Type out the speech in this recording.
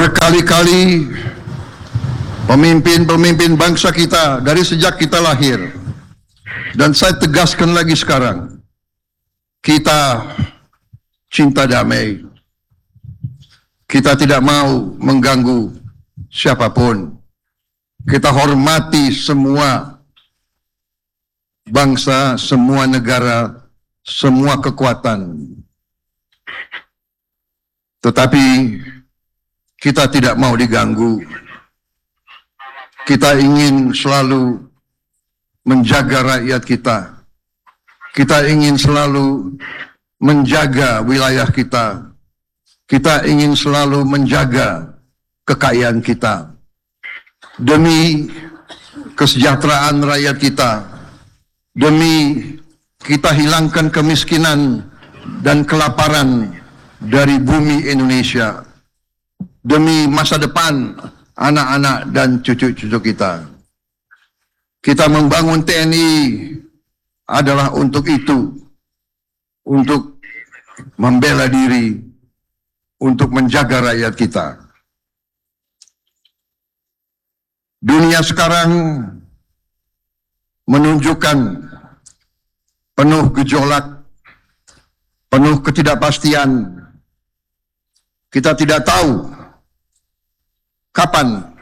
Berkali-kali pemimpin-pemimpin bangsa kita dari sejak kita lahir, dan saya tegaskan lagi sekarang, kita cinta damai. Kita tidak mau mengganggu siapapun. Kita hormati semua bangsa, semua negara, semua kekuatan. Tetapi kita tidak mau diganggu. Kita ingin selalu menjaga rakyat kita. Kita ingin selalu menjaga wilayah kita. Kita ingin selalu menjaga kekayaan kita. Demi kesejahteraan rakyat kita. Demi kita hilangkan kemiskinan dan kelaparan dari bumi Indonesia. Demi masa depan anak-anak dan cucu-cucu kita. Kita membangun TNI adalah untuk itu. Untuk membela diri, untuk menjaga rakyat kita. Dunia sekarang menunjukkan penuh gejolak, penuh ketidakpastian. Kita tidak tahu kapan